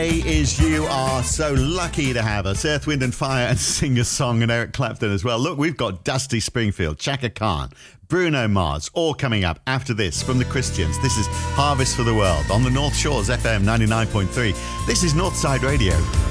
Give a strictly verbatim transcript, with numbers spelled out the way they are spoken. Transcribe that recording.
Is you are so lucky to have us. Earth, Wind and Fire and singer-song and Eric Clapton as well. Look, we've got Dusty Springfield, Chaka Khan, Bruno Mars, all coming up after this from the Christians. This is Harvest for the World on the North Shores F M ninety-nine point three. This is Northside Radio.